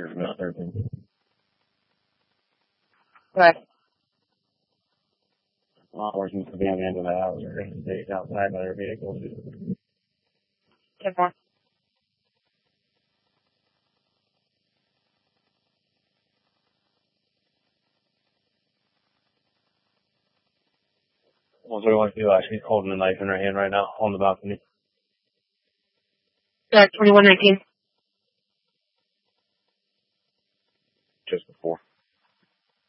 There's not 13. Right. Law enforcement to be on the end of the house or days outside by their vehicles. 10-4. What do you want to do? She's holding a knife in her hand right now on the balcony. 2119. Just before.